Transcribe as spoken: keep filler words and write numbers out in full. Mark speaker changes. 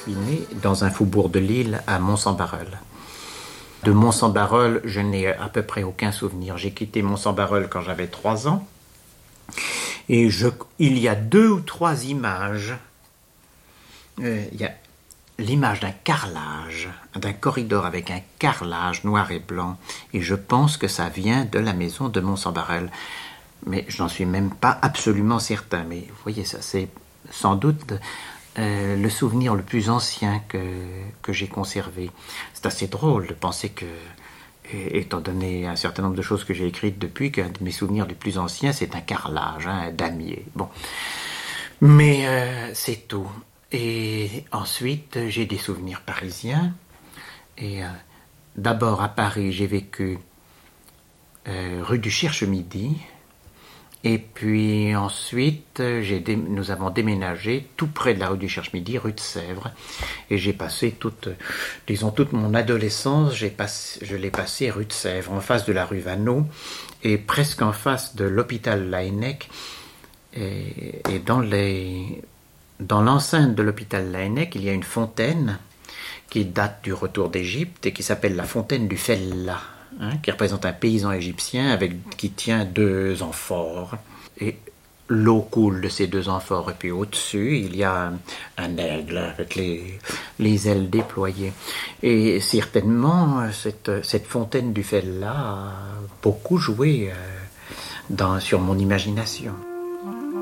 Speaker 1: suis né dans un faubourg de Lille, à Mons-en-Barœul. De Mons-en-Barœul, je n'ai à peu près aucun souvenir. J'ai quitté Mons-en-Barœul quand j'avais trois ans. Et je, il y a deux ou trois images. Euh, il y a l'image d'un carrelage, d'un corridor avec un carrelage noir et blanc. Et je pense que ça vient de la maison de Mons-en-Barœul. Mais je n'en suis même pas absolument certain. Mais vous voyez, ça c'est sans doute euh, le souvenir le plus ancien que, que j'ai conservé. C'est assez drôle de penser que, étant donné un certain nombre de choses que j'ai écrites depuis, qu'un de mes souvenirs les plus anciens, c'est un carrelage, hein, un damier. Bon. Mais euh, c'est tout. Et ensuite, j'ai des souvenirs parisiens. Et euh, d'abord, à Paris, j'ai vécu euh, rue du Cherche-Midi. Et puis ensuite, j'ai dé... nous avons déménagé tout près de la rue du Cherche-Midi, rue de Sèvres. Et j'ai passé toute, disons, toute mon adolescence, j'ai passé, je l'ai passé rue de Sèvres, en face de la rue Vaneau, et presque en face de l'hôpital Laennec. Et, et dans, les, dans l'enceinte de l'hôpital Laennec, il y a une fontaine qui date du retour d'Égypte et qui s'appelle la fontaine du Fellah. Hein, qui représente un paysan égyptien avec, qui tient deux amphores. Et l'eau coule de ces deux amphores. Et puis au-dessus, il y a un, un aigle avec les, les ailes déployées. Et certainement, cette, cette fontaine du Fellah a beaucoup joué euh, dans, sur mon imagination.